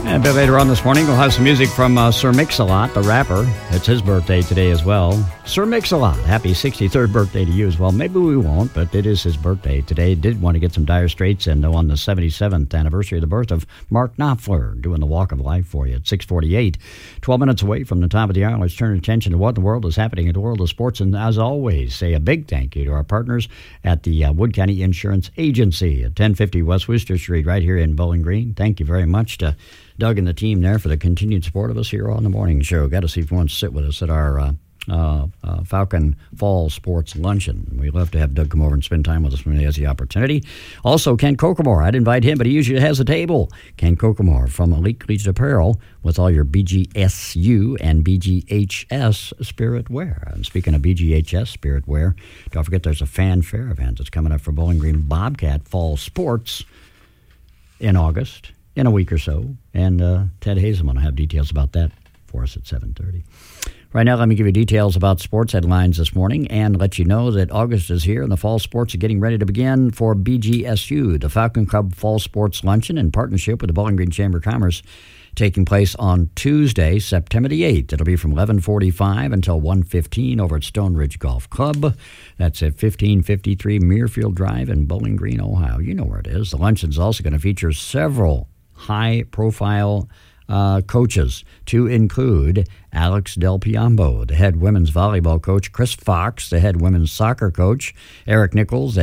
And a bit later on this morning, we'll have some music from Sir Mix-a-Lot, the rapper. It's his birthday today as well. Sir Mix-a-Lot, happy 63rd birthday to you as well. Maybe we won't, but it is his birthday today. Did want to get some Dire Straits and on the 77th anniversary of the birth of Mark Knopfler, doing the Walk of Life for you at 6:48. 12 minutes away from the top of the hour, let's turn attention to what in the world is happening in the world of sports. And as always, say a big thank you to our partners at the Wood County Insurance Agency at 1050 West Worcester Street right here in Bowling Green. Thank you very much to Doug and the team there for the continued support of us here on the morning show. Got to see if you want to sit with us at our Falcon Fall Sports Luncheon. We love to have Doug come over and spend time with us when he has the opportunity. Also, Ken Kokomore. I'd invite him, but he usually has a table. Ken Kokomore from Elite Collegiate Apparel with all your BGSU and BGHS spirit wear. And speaking of BGHS spirit wear, don't forget there's a fanfare event that's coming up for Bowling Green Bobcat Fall Sports in August, in a week or so. And Ted Hazelman will have details about that for us at 7:30. Right now, let me give you details about sports headlines this morning and let you know that August is here and the fall sports are getting ready to begin for BGSU, the Falcon Club Fall Sports Luncheon in partnership with the Bowling Green Chamber of Commerce, taking place on Tuesday, September the 8th. It'll be from 11:45 until 1:15 over at Stone Ridge Golf Club. That's at 1553 Muirfield Drive in Bowling Green, Ohio. You know where it is. The luncheon's also going to feature several high-profile coaches, to include Alex Del Piombo, the head women's volleyball coach, Chris Fox, the head women's soccer coach, Eric Nichols,